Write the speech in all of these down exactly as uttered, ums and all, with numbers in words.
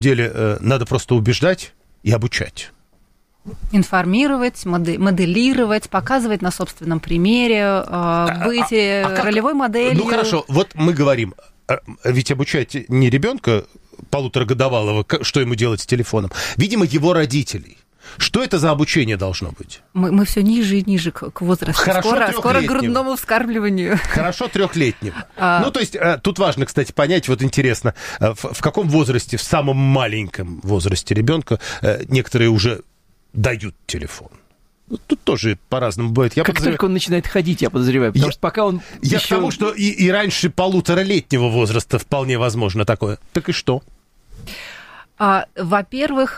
деле надо просто убеждать и обучать. Информировать, моделировать, показывать на собственном примере, быть а, а, а ролевой моделью. Ну хорошо, вот мы говорим, ведь обучать не ребенка полуторагодовалого, что ему делать с телефоном, видимо, его родителей. Что это за обучение должно быть? Мы, мы все ниже и ниже к, к возрасту. Хорошо, скоро, скоро к грудному вскармливанию. Хорошо трехлетнего. А... Ну, то есть, тут важно, кстати, понять, вот интересно, в, в каком возрасте, в самом маленьком возрасте ребенка некоторые уже дают телефон. Тут тоже по-разному бывает. Я как подозреваю... только он начинает ходить, я подозреваю, потому я... что пока он Я еще... к тому, что и, и раньше полуторалетнего возраста вполне возможно такое. Так и что? Во-первых,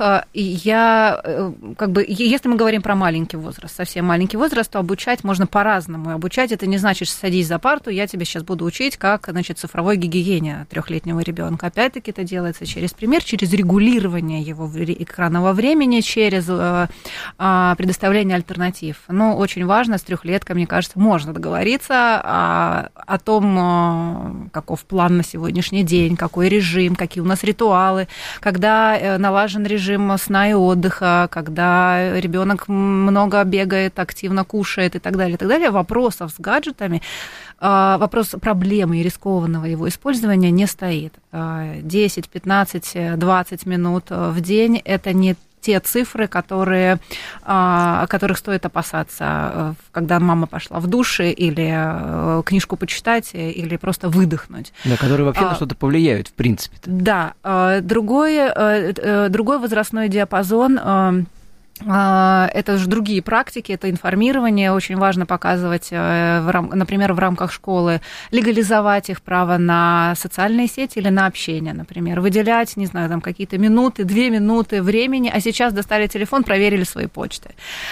я, как бы, если мы говорим про маленький возраст, совсем маленький возраст, то обучать можно по-разному. Обучать это не значит, садись за парту, я тебе сейчас буду учить, как, значит, цифровой гигиене трехлетнего ребенка. Опять-таки это делается через пример, через регулирование его экранного времени, через предоставление альтернатив. Но очень важно, с трехлеткой, мне кажется, можно договориться о, о том, каков план на сегодняшний день, какой режим, какие у нас ритуалы, когда налажен режим сна и отдыха, когда ребенок много бегает, активно кушает и так далее, и так далее, вопросов с гаджетами, вопрос проблемы и рискованного его использования не стоит. десять, пятнадцать, двадцать минут в день – это не те цифры, которые, о которых стоит опасаться, когда мама пошла в душ или книжку почитать, или просто выдохнуть. Да, которые вообще а, на что-то повлияют, в принципе-то. Да. Другой, другой возрастной диапазон... Это же другие практики, это информирование. Очень важно показывать, например, в рамках школы, легализовать их право на социальные сети или на общение, например. Выделять, не знаю, там какие-то минуты, две минуты времени, а сейчас достали телефон, проверили свои почты.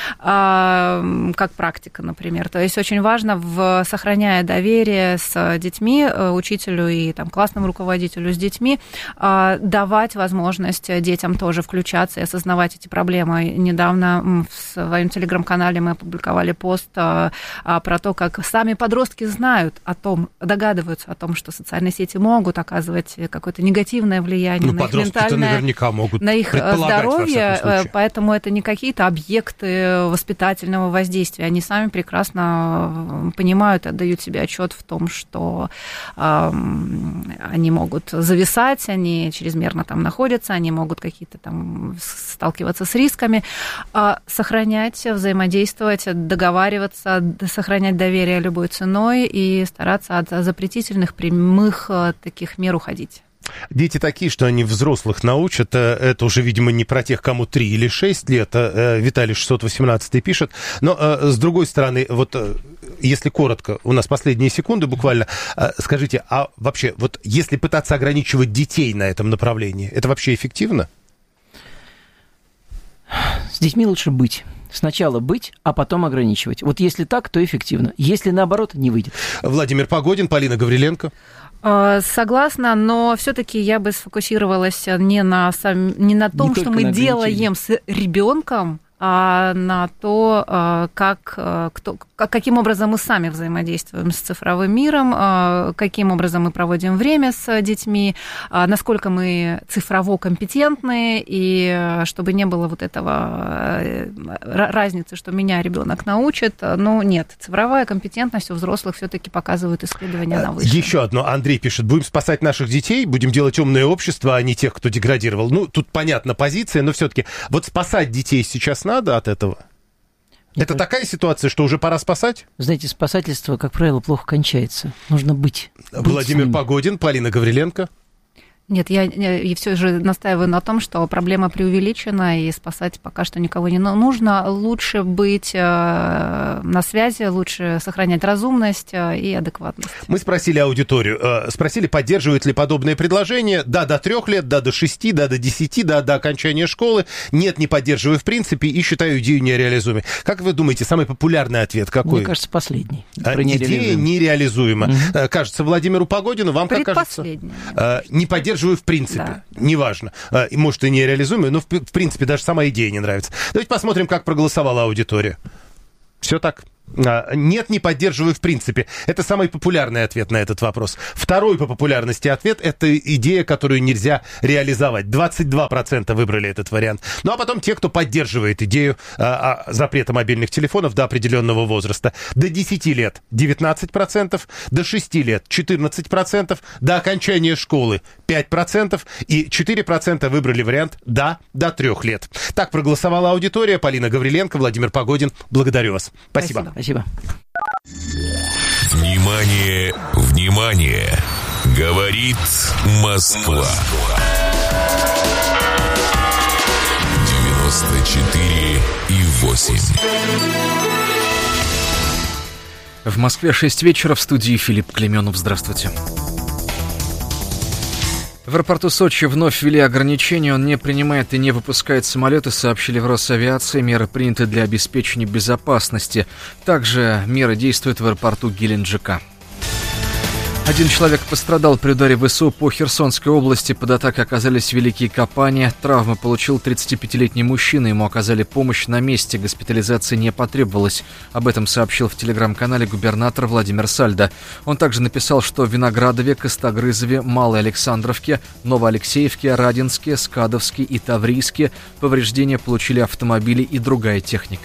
Как практика, например. То есть очень важно, в, сохраняя доверие с детьми, учителю и там, классному руководителю с детьми, давать возможность детям тоже включаться и осознавать эти проблемы. Недавно в своем телеграм-канале мы опубликовали пост а, а, про то, как сами подростки знают о том, догадываются о том, что социальные сети могут оказывать какое-то негативное влияние ну, на их ментальное, наверняка могут на их здоровье, поэтому это не какие-то объекты воспитательного воздействия. Они сами прекрасно понимают, отдают себе отчет в том, что а, они могут зависать, они чрезмерно там находятся, они могут какие-то там сталкиваться с рисками. Сохранять, взаимодействовать, договариваться, сохранять доверие любой ценой и стараться от запретительных прямых таких мер уходить. Дети такие, что они взрослых научат. Это уже, видимо, не про тех, кому три или шесть лет. Виталий шестьсот восемнадцать пишет. Но, с другой стороны, вот если коротко, у нас последние секунды буквально, скажите, а вообще, вот если пытаться ограничивать детей на этом направлении, это вообще эффективно? С детьми лучше быть. Сначала быть, а потом ограничивать. Вот если так, то эффективно. Если наоборот, не выйдет. Владимир Погодин, Полина Гавриленко. Согласна, но все-таки я бы сфокусировалась не на, сам, не на том, не что мы делаем с ребенком, а на то, как, кто, каким образом мы сами взаимодействуем с цифровым миром, каким образом мы проводим время с детьми, насколько мы цифрово компетентны, и чтобы не было вот этого разницы, что меня ребенок научит. Но нет, цифровая компетентность у взрослых все-таки показывают исследования на высшем. Еще одно. Андрей пишет: будем спасать наших детей, будем делать умное общество, а не тех, кто деградировал. Ну, тут понятна позиция, но все-таки вот спасать детей сейчас надо от этого? Мне Это кажется... такая ситуация, что уже пора спасать? Знаете, спасательство, как правило, плохо кончается. Нужно быть. Владимир быть Погодин, Полина Гавриленко. Нет, я, я все же настаиваю на том, что проблема преувеличена, и спасать пока что никого не нужно. Лучше быть на связи, лучше сохранять разумность и адекватность. Мы спросили аудиторию, спросили, поддерживают ли подобные предложения. Да, до трех лет, да, до шести, да, до десяти, да, до окончания школы. Нет, не поддерживаю в принципе и считаю идею нереализуемой. Как вы думаете, самый популярный ответ какой? Мне кажется, последний. Идея нереализуема. Угу. Кажется Владимиру Погодину, вам как кажется? Не поддерживаю в принципе, да. Неважно. Может, и нереализуемая, но в, в принципе даже сама идея не нравится. Давайте посмотрим, как проголосовала аудитория. Все так. Нет, не поддерживаю в принципе. Это самый популярный ответ на этот вопрос. Второй по популярности ответ – это идея, которую нельзя реализовать. двадцать два процента выбрали этот вариант. Ну, а потом те, кто поддерживает идею а, а, запрета мобильных телефонов до определенного возраста. До десяти лет – девятнадцать процентов, до шести лет – четырнадцать процентов, до окончания школы – пять процентов, и четыре процента выбрали вариант «да» до трех лет. Так проголосовала аудитория. Полина Гавриленко, Владимир Погодин. Благодарю вас. Спасибо. Спасибо. Спасибо. Внимание, внимание! Говорит Москва. девяносто четыре и восемь. В Москве шесть вечера, в студии Филипп Клеменов. Здравствуйте. В аэропорту Сочи вновь ввели ограничения. Он не принимает и не выпускает самолеты, сообщили в Росавиации. Меры приняты для обеспечения безопасности. Также меры действуют в аэропорту Геленджика. Один человек пострадал при ударе ВСУ по Херсонской области. Под атакой оказались Великие Копания. Травмы получил тридцатипятилетний мужчина. Ему оказали помощь на месте. Госпитализации не потребовалось. Об этом сообщил в телеграм-канале губернатор Владимир Сальдо. Он также написал, что в Виноградове, Костогрызове, Малой Александровке, Новоалексеевке, Радинске, Скадовске и Таврийске повреждения получили автомобили и другая техника.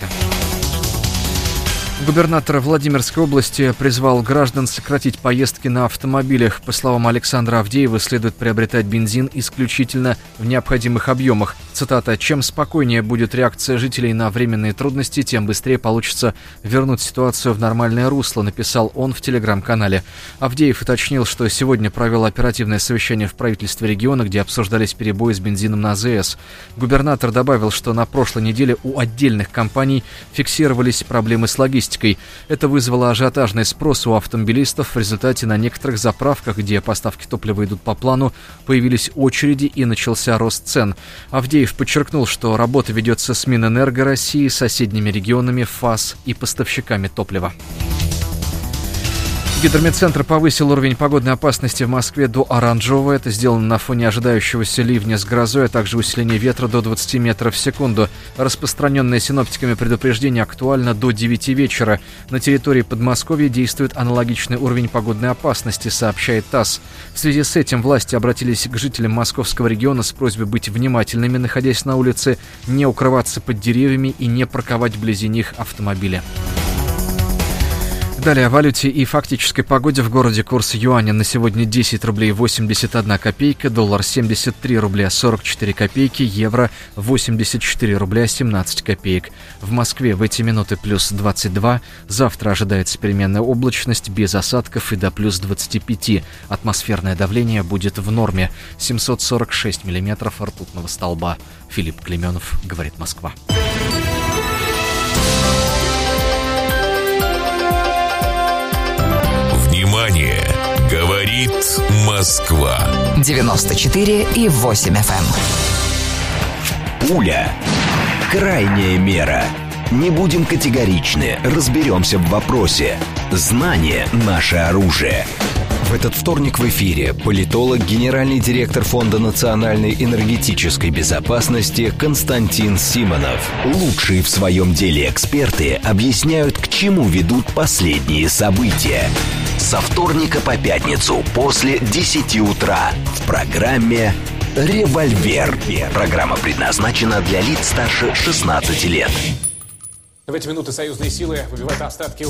Губернатор Владимирской области призвал граждан сократить поездки на автомобилях. По словам Александра Авдеева, следует приобретать бензин исключительно в необходимых объемах. Цитата: «Чем спокойнее будет реакция жителей на временные трудности, тем быстрее получится вернуть ситуацию в нормальное русло», написал он в телеграм-канале. Авдеев уточнил, что сегодня провел оперативное совещание в правительстве региона, где обсуждались перебои с бензином на АЗС. Губернатор добавил, что на прошлой неделе у отдельных компаний фиксировались проблемы с логистикой. Это вызвало ажиотажный спрос у автомобилистов. В результате на некоторых заправках, где поставки топлива идут по плану, появились очереди и начался рост цен. Авдеев подчеркнул, что работа ведется с Минэнерго России, соседними регионами, ФАС и поставщиками топлива. Гидрометцентр повысил уровень погодной опасности в Москве до оранжевого. Это сделано на фоне ожидающегося ливня с грозой, а также усиления ветра до двадцати метров в секунду. Распространенное синоптиками предупреждение актуально до девяти вечера. На территории Подмосковья действует аналогичный уровень погодной опасности, сообщает ТАСС. В связи с этим власти обратились к жителям московского региона с просьбой быть внимательными, находясь на улице, не укрываться под деревьями и не парковать вблизи них автомобили. Далее о валюте и фактической погоде в городе. Курс юаня на сегодня десять рублей восемьдесят одна копейка, доллар семьдесят три рубля сорок четыре копейки, евро восемьдесят четыре рубля семнадцать копеек. В Москве в эти минуты плюс двадцать два. Завтра ожидается переменная облачность без осадков и до плюс двадцати пяти. Атмосферное давление будет в норме. семьсот сорок шесть миллиметров ртутного столба. Филипп Клеменов, говорит Москва. Внимание! Говорит Москва. девяносто четыре и восемь эф эм. Пуля. Крайняя мера. Не будем категоричны, разберемся в вопросе. Знание – наше оружие. В этот вторник в эфире политолог, генеральный директор Фонда национальной энергетической безопасности Константин Симонов. Лучшие в своем деле эксперты объясняют, к чему ведут последние события. Со вторника по пятницу после десяти утра в программе «Револьвер». Программа предназначена для лиц старше шестнадцати лет. В эти минуты союзные силы выбивают остатки